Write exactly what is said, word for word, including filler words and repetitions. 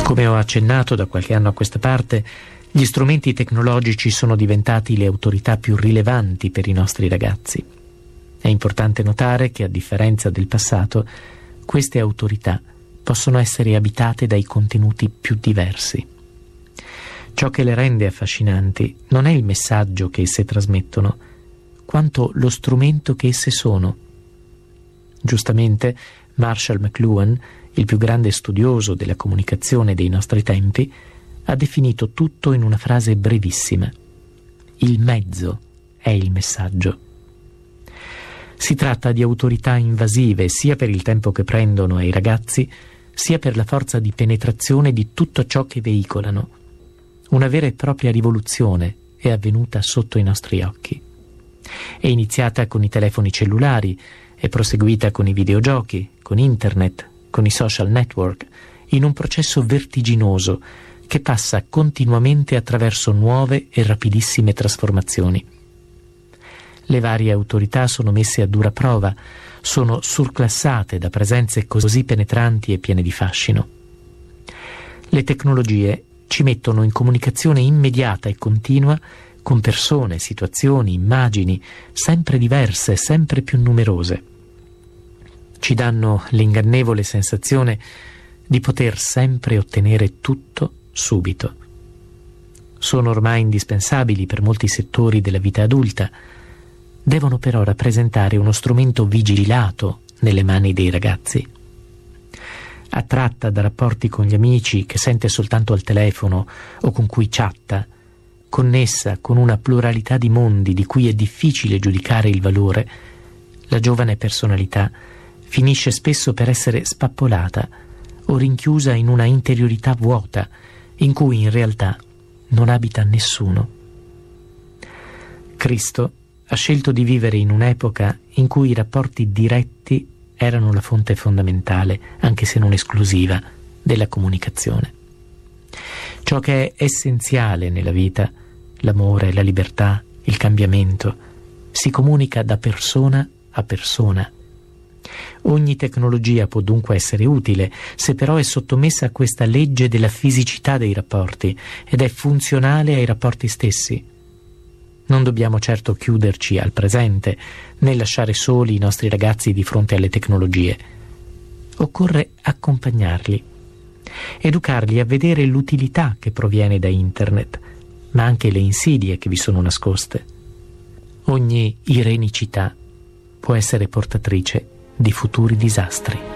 Come ho accennato da qualche anno a questa parte, gli strumenti tecnologici sono diventati le autorità più rilevanti per i nostri ragazzi. È importante notare che, a differenza del passato, queste autorità possono essere abitate dai contenuti più diversi. Ciò che le rende affascinanti non è il messaggio che esse trasmettono, quanto lo strumento che esse sono. Giustamente, Marshall McLuhan, il più grande studioso della comunicazione dei nostri tempi, ha definito tutto in una frase brevissima: il mezzo è il messaggio. Si tratta di autorità invasive sia per il tempo che prendono ai ragazzi, sia per la forza di penetrazione di tutto ciò che veicolano. Una vera e propria rivoluzione è avvenuta sotto i nostri occhi. È iniziata con i telefoni cellulari, è proseguita con i videogiochi, con internet, con i social network, in un processo vertiginoso che passa continuamente attraverso nuove e rapidissime trasformazioni. Le varie autorità sono messe a dura prova, sono surclassate da presenze così penetranti e piene di fascino. Le tecnologie ci mettono in comunicazione immediata e continua con persone, situazioni, immagini sempre diverse, sempre più numerose. Ci danno l'ingannevole sensazione di poter sempre ottenere tutto subito. Sono ormai indispensabili per molti settori della vita adulta. Devono però rappresentare uno strumento vigilato nelle mani dei ragazzi. Attratta da rapporti con gli amici che sente soltanto al telefono o con cui chatta, connessa con una pluralità di mondi di cui è difficile giudicare il valore, la giovane personalità finisce spesso per essere spappolata o rinchiusa in una interiorità vuota in cui in realtà non abita nessuno. Cristo ha scelto di vivere in un'epoca in cui i rapporti diretti erano la fonte fondamentale, anche se non esclusiva, della comunicazione. Ciò che è essenziale nella vita, l'amore, la libertà, il cambiamento, si comunica da persona a persona. Ogni tecnologia può dunque essere utile, se però è sottomessa a questa legge della fisicità dei rapporti ed è funzionale ai rapporti stessi. Non dobbiamo certo chiuderci al presente, né lasciare soli i nostri ragazzi di fronte alle tecnologie. Occorre accompagnarli, educarli a vedere l'utilità che proviene da internet, ma anche le insidie che vi sono nascoste. Ogni irenicità può essere portatrice di futuri disastri.